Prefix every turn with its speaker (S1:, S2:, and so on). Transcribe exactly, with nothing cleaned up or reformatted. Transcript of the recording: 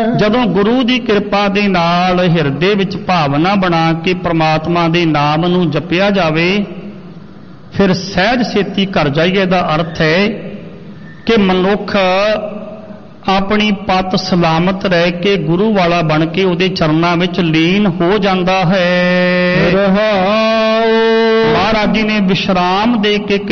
S1: ਜਦੋਂ ਗੁਰੂ ਦੀ ਕਿਰਪਾ ਦੇ ਨਾਲ ਹਿਰਦੇ ਵਿੱਚ ਭਾਵਨਾ ਬਣਾ ਕੇ ਪ੍ਰਮਾਤਮਾ ਦੇ ਨਾਮ ਨੂੰ ਜਪਿਆ ਜਾਵੇ, ਫਿਰ ਸਹਿਜ ਛੇਤੀ ਘਰ ਜਾਈਏ ਦਾ ਅਰਥ ਹੈ ਕਿ ਮਨੁੱਖ ਆਪਣੀ ਪਤ ਸਲਾਮਤ ਰਹਿ ਕੇ ਗੁਰੂ ਵਾਲਾ ਬਣ ਕੇ ਉਹਦੇ ਚਰਨਾਂ ਵਿੱਚ ਲੀਨ ਹੋ ਜਾਂਦਾ ਹੈ। ਮਹਾਰਾਜ ਜੀ ਨੇ ਵਿਸ਼ਰਾਮ ਦੇ ਕੇ